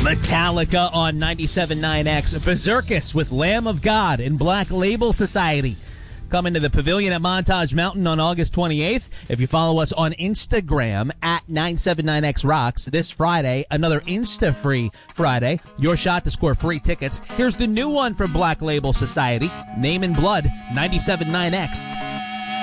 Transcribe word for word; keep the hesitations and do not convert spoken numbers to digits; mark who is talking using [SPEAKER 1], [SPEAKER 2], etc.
[SPEAKER 1] Metallica on ninety-seven point nine X. Berserkus with Lamb of God in Black Label Society. Coming to the Pavilion at Montage Mountain on August twenty-eighth. If you follow us on Instagram at nine seven nine X Rocks, this Friday, another Insta-free Friday. Your shot to score free tickets. Here's the new one from Black Label Society. Name in Blood, ninety-seven point nine X.